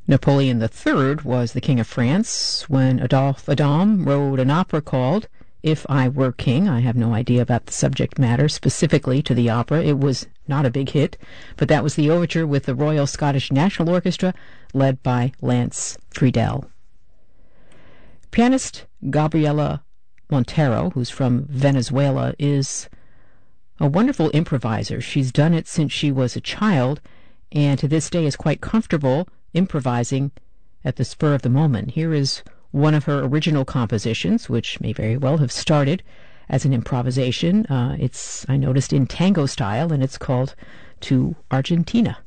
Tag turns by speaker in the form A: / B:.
A: Napoleon III was the King of France when Adolphe Adam wrote an opera called If I Were King. I have no idea about the subject matter specifically to the opera. It was not a big hit, but that was the overture with the Royal Scottish National Orchestra led by Lance Friedel. Pianist Gabriela Montero, who's from Venezuela, is a wonderful improviser. She's done it since she was a child, and to this day is quite comfortable improvising at the spur of the moment. Here is one of her original compositions, which may very well have started as an improvisation. It's, I noticed, in tango style, and it's called To Argentina.